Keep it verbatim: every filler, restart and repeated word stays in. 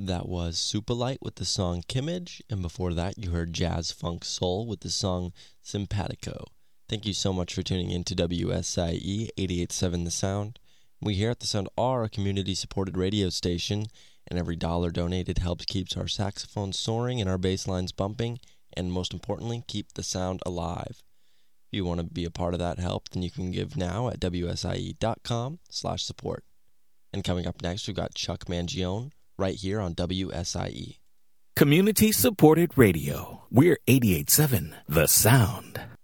That was Superlight with the song Kimmage, and before that you heard Jazz Funk Soul with the song Simpatico. Thank you so much for tuning in to W S I E eighty-eight point seven The Sound. We here at The Sound are a community-supported radio station, and every dollar donated helps keeps our saxophones soaring and our bass lines bumping, and most importantly, keep the sound alive. If you want to be a part of that help, then you can give now at W S I E dot com slash support. And coming up next, we've got Chuck Mangione right here on W S I E. Community-supported radio. We're eighty-eight point seven The Sound.